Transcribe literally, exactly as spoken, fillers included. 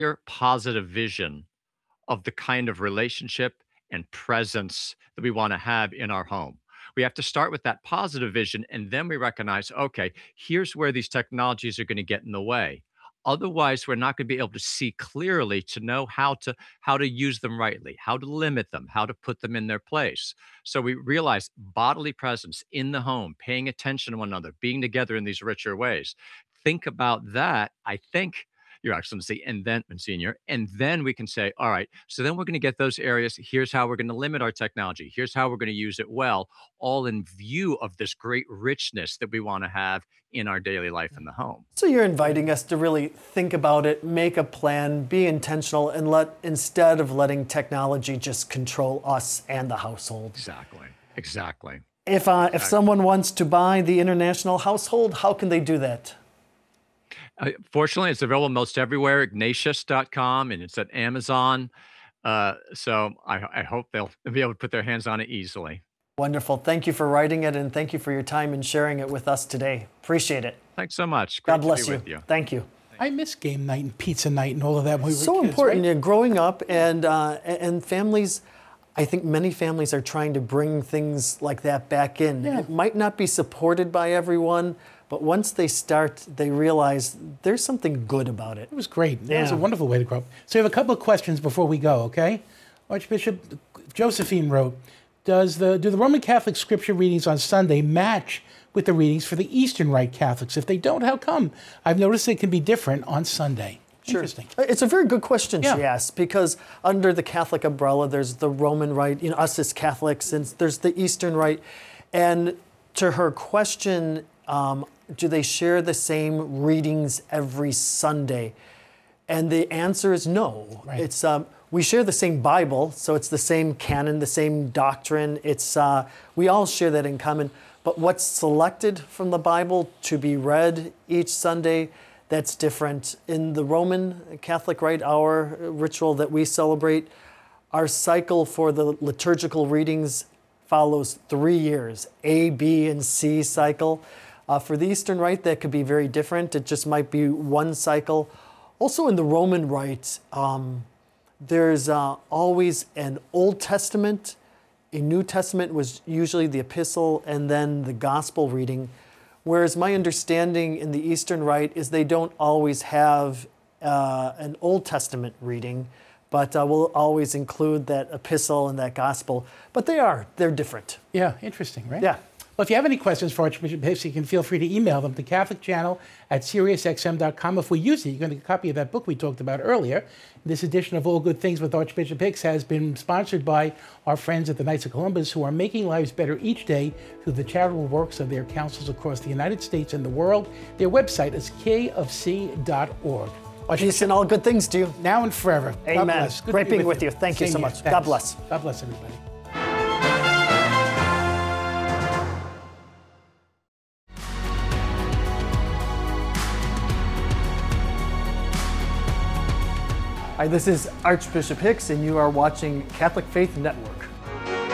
clear, positive vision of the kind of relationship and presence that we want to have in our home. We have to start with that positive vision, and then we recognize, okay, here's where these technologies are going to get in the way. Otherwise, we're not going to be able to see clearly to know how to how to use them rightly, how to limit them, how to put them in their place. So we realize bodily presence in the home, paying attention to one another, being together in these richer ways. Think about that. I think Your Excellency, and then Senior, and then we can say, all right, so then we're going to get those areas. Here's how we're going to limit our technology. Here's how we're going to use it well, all in view of this great richness that we want to have in our daily life in the home. So you're inviting us to really think about it, make a plan, be intentional, and let instead of letting technology just control us and the household. Exactly. Exactly. If uh, exactly. if someone wants to buy the International Household, how can they do that? Uh, fortunately, it's available most everywhere, ignatius dot com, and it's at Amazon. Uh, so I, I hope they'll be able to put their hands on it easily. Wonderful. Thank you for writing it, and thank you for your time and sharing it with us today. Appreciate it. Thanks so much. Great God bless to be you. with you. Thank you. I miss game night and pizza night and all of that when we were So kids, important. right? Yeah, growing up, and uh, and families, I think many families are trying to bring things like that back in. Yeah. It might not be supported by everyone, but once they start, they realize there's something good about it. It was great. That was a Yeah. wonderful way to grow up. So we have a couple of questions before we go, okay? Archbishop Josephine wrote, Does the do the Roman Catholic scripture readings on Sunday match with the readings for the Eastern Rite Catholics? If they don't, how come? I've noticed they can be different on Sunday. Sure. Interesting. It's a very good question Yeah. she asked, because under the Catholic umbrella, there's the Roman Rite, you know, us as Catholics, and there's the Eastern Rite. And to her question, um, do they share the same readings every Sunday? And the answer is no. Right. It's um, we share the same Bible, so it's the same canon, the same doctrine. It's uh, we all share that in common. But what's selected from the Bible to be read each Sunday, that's different. In the Roman Catholic Rite, our ritual that we celebrate, our cycle for the liturgical readings follows three years, A, B, and C cycle. Uh, for the Eastern Rite, that could be very different. It just might be one cycle. Also in the Roman Rite, um, there's uh, always an Old Testament. A New Testament was usually the epistle and then the gospel reading. Whereas my understanding in the Eastern Rite is they don't always have uh, an Old Testament reading, but uh, we'll always include that epistle and that gospel. But they are, they're different. Yeah, interesting, right? Yeah. Well, if you have any questions for Archbishop Hicks, you can feel free to email them to Catholic Channel at Sirius X M dot com. If we use it, you're going to get a copy of that book we talked about earlier. This edition of All Good Things with Archbishop Hicks has been sponsored by our friends at the Knights of Columbus, who are making lives better each day through the charitable works of their councils across the United States and the world. Their website is k of c dot org. Peace and all good things to you. Now and forever. God Amen. bless. Good to Great be being with you. Thank you Same so here. much. God Thanks. bless. God bless everybody. Hi, this is Archbishop Hicks, and you are watching Catholic Faith Network.